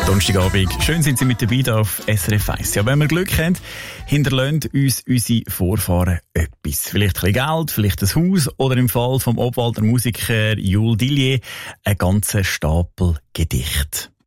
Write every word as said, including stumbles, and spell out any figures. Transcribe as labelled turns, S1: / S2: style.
S1: Donnerstagabend. Schön sind Sie mit dabei hier auf S R F eins. Ja, wenn wir Glück haben, hinterlassen uns unsere Vorfahren etwas. Vielleicht ein bisschen Geld, vielleicht ein Haus oder im Fall vom Obwalder Musiker Jules Dillier einen ganzen Stapel Gedichte.